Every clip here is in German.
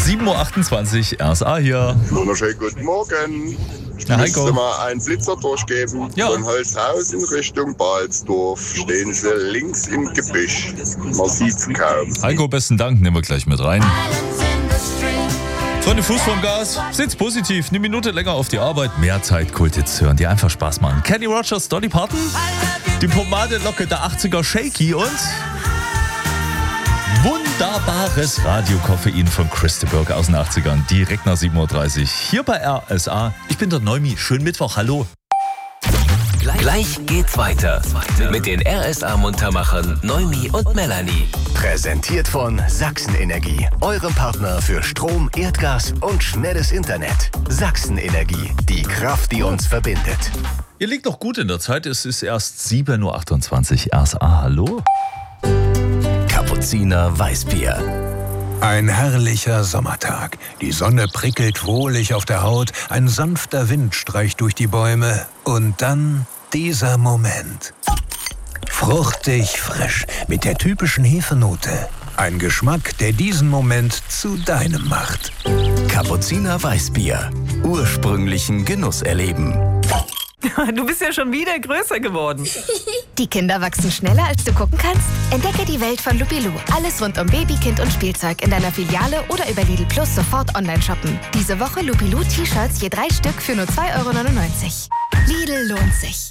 7.28 Uhr, RSA hier. Wunderschönen guten Morgen. Ich Ja, müsste Heiko. mal einen Blitzer durchgeben. Ja. Von Holzhaus in Richtung Balsdorf stehen sie links im Gebüsch. Man sieht's kaum. Heiko, besten Dank, nehmen wir gleich mit rein. Freunde, Fuß vom Gas, sitz positiv, eine Minute länger auf die Arbeit, mehr Zeit, Kulthits hören, die einfach Spaß machen. Kenny Rogers, Dolly Parton, die Pomadelocke der 80er Shaky und wunderbares Radio-Koffein von Christa Burke aus den 80ern, direkt nach 7.30 Uhr, hier bei RSA. Ich bin der Neumi, schönen Mittwoch, hallo. Gleich geht's weiter mit den RSA-Muntermachern Neumi und Melanie. Präsentiert von Sachsenenergie, eurem Partner für Strom, Erdgas und schnelles Internet. Sachsenenergie, die Kraft, die uns verbindet. Ihr liegt noch gut in der Zeit, es ist erst 7.28 Uhr, RSA, hallo. Kapuziner Weißbier. Ein herrlicher Sommertag. Die Sonne prickelt wohlig auf der Haut, ein sanfter Wind streicht durch die Bäume und dann dieser Moment. Fruchtig frisch mit der typischen Hefenote. Ein Geschmack, der diesen Moment zu deinem macht. Kapuziner Weißbier. Ursprünglichen Genuss erleben. Du bist ja schon wieder größer geworden. Die Kinder wachsen schneller, als du gucken kannst? Entdecke die Welt von Lupilou. Alles rund um Baby, Kind und Spielzeug in deiner Filiale oder über Lidl Plus sofort online shoppen. Diese Woche Lupilou T-Shirts je 3 Stück für nur 2,99 €. Lidl lohnt sich.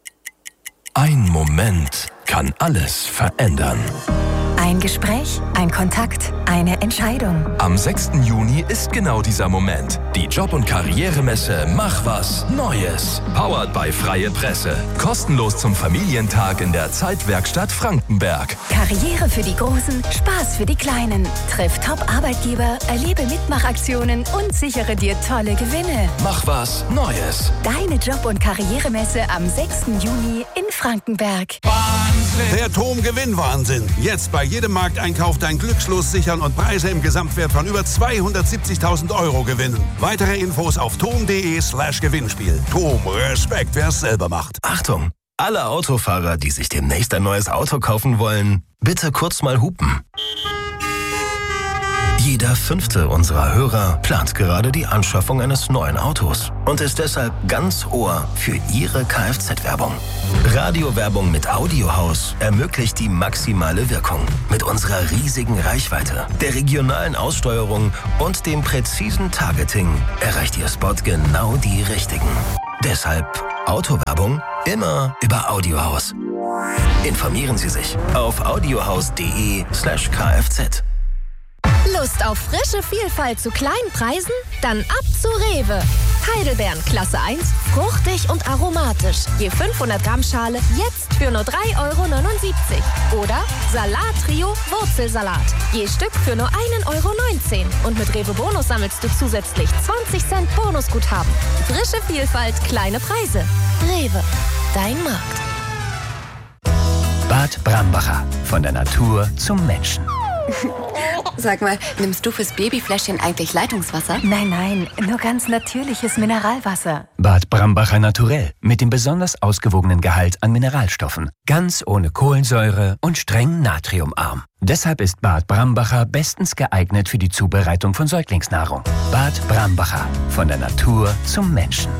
Ein Moment kann alles verändern. Ein Gespräch, ein Kontakt, eine Entscheidung. Am 6. Juni ist genau dieser Moment. Die Job- und Karrieremesse Mach was Neues. Powered by Freie Presse. Kostenlos zum Familientag in der Zeitwerkstatt Frankenberg. Karriere für die Großen, Spaß für die Kleinen. Triff Top-Arbeitgeber, erlebe Mitmachaktionen und sichere dir tolle Gewinne. Mach was Neues. Deine Job- und Karrieremesse am 6. Juni in Frankenberg. Der TOM-Gewinn-Wahnsinn. Jetzt bei jedem Markteinkauf dein Glückslos sichern und Preise im Gesamtwert von über 270.000 € gewinnen. Weitere Infos auf tom.de/Gewinnspiel. TOM, Respekt, wer es selber macht. Achtung! Alle Autofahrer, die sich demnächst ein neues Auto kaufen wollen, bitte kurz mal hupen. Jeder 5. unserer Hörer plant gerade die Anschaffung eines neuen Autos und ist deshalb ganz Ohr für Ihre Kfz-Werbung. Radiowerbung mit Audiohaus ermöglicht die maximale Wirkung. Mit unserer riesigen Reichweite, der regionalen Aussteuerung und dem präzisen Targeting erreicht Ihr Spot genau die Richtigen. Deshalb Autowerbung immer über Audiohaus. Informieren Sie sich auf audiohaus.de/kfz. Lust auf frische Vielfalt zu kleinen Preisen? Dann ab zu Rewe. Heidelbeeren Klasse 1, fruchtig und aromatisch. Je 500 Gramm Schale jetzt für nur 3,79 €. Oder Salat-Trio Wurzelsalat. Je Stück für nur 1,19 €. Und mit Rewe Bonus sammelst du zusätzlich 20 Cent Bonusguthaben. Frische Vielfalt, kleine Preise. Rewe, dein Markt. Bad Brambacher. Von der Natur zum Menschen. Sag mal, nimmst du fürs Babyfläschchen eigentlich Leitungswasser? Nein, nur ganz natürliches Mineralwasser. Bad Brambacher Naturell. Mit dem besonders ausgewogenen Gehalt an Mineralstoffen. Ganz ohne Kohlensäure und streng natriumarm. Deshalb ist Bad Brambacher bestens geeignet für die Zubereitung von Säuglingsnahrung. Bad Brambacher. Von der Natur zum Menschen.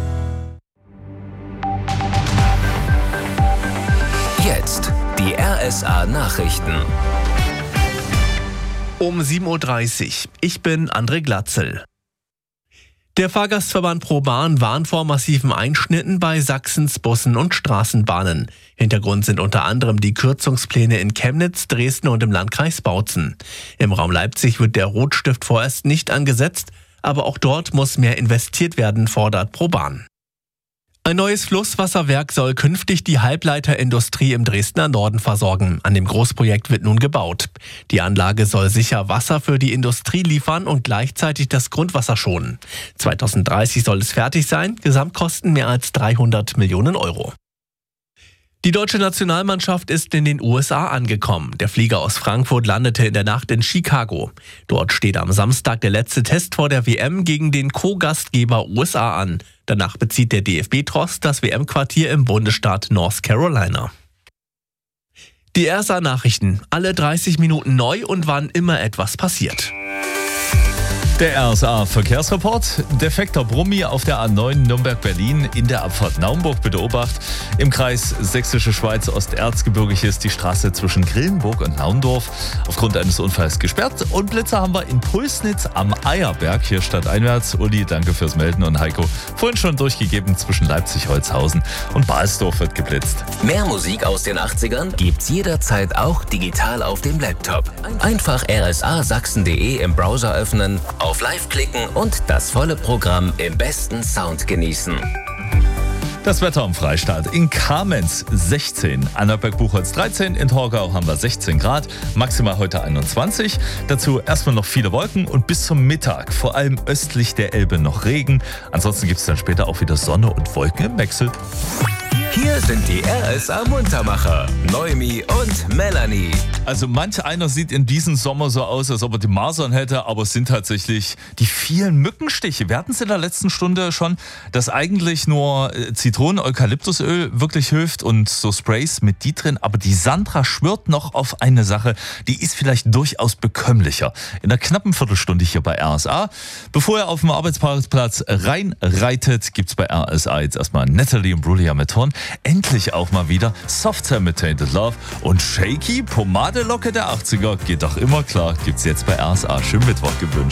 Jetzt die RSA-Nachrichten. Um 7.30 Uhr. Ich bin André Glatzel. Der Fahrgastverband ProBahn warnt vor massiven Einschnitten bei Sachsens Bussen und Straßenbahnen. Hintergrund sind unter anderem die Kürzungspläne in Chemnitz, Dresden und im Landkreis Bautzen. Im Raum Leipzig wird der Rotstift vorerst nicht angesetzt, aber auch dort muss mehr investiert werden, fordert ProBahn. Ein neues Flusswasserwerk soll künftig die Halbleiterindustrie im Dresdner Norden versorgen. An dem Großprojekt wird nun gebaut. Die Anlage soll sicher Wasser für die Industrie liefern und gleichzeitig das Grundwasser schonen. 2030 soll es fertig sein, Gesamtkosten mehr als 300 Millionen €. Die deutsche Nationalmannschaft ist in den USA angekommen. Der Flieger aus Frankfurt landete in der Nacht in Chicago. Dort steht am Samstag der letzte Test vor der WM gegen den Co-Gastgeber USA an. Danach bezieht der DFB-Tross das WM-Quartier im Bundesstaat North Carolina. Die RSA-Nachrichten, alle 30 Minuten neu und wann immer etwas passiert. Der RSA-Verkehrsreport. Defekter Brummi auf der A9 Nürnberg-Berlin in der Abfahrt Naumburg. Bitte Obacht. Im Kreis Sächsische Schweiz Osterzgebirgig ist die Straße zwischen Grillenburg und Naundorf aufgrund eines Unfalls gesperrt. Und Blitzer haben wir in Pulsnitz am Eierberg, hier stadteinwärts. Uli, danke fürs Melden. Und Heiko, vorhin schon durchgegeben, zwischen Leipzig-Holzhausen und Balsdorf wird geblitzt. Mehr Musik aus den 80ern gibt's jederzeit auch digital auf dem Laptop. Einfach rsasachsen.de im Browser öffnen, auf Live klicken und das volle Programm im besten Sound genießen. Das Wetter am Freistaat. In Kamenz 16, Annaberg-Buchholz 13, in Torgau haben wir 16 Grad, maximal heute 21. Dazu erstmal noch viele Wolken und bis zum Mittag, vor allem östlich der Elbe, noch Regen. Ansonsten gibt es dann später auch wieder Sonne und Wolken im Wechsel. Hier sind die RSA-Muntermacher, Noemi und Melanie. Also manch einer sieht in diesem Sommer so aus, als ob er die Masern hätte, aber es sind tatsächlich die vielen Mückenstiche. Wir hatten es in der letzten Stunde schon, dass eigentlich nur Zitronen-Eukalyptusöl wirklich hilft und so Sprays mit die drin, aber die Sandra schwört noch auf eine Sache, die ist vielleicht durchaus bekömmlicher. In einer knappen Viertelstunde hier bei RSA. Bevor ihr auf dem Arbeitsparkplatz reinreitet, gibt's bei RSA jetzt erstmal Natalie und Brulia mit Horn. Endlich auch mal wieder Softcell mit Tainted Love und Shaky, Pomadelocke der 80er, geht doch immer klar, gibt's jetzt bei RSA. Schönen Mittwoch gewünscht.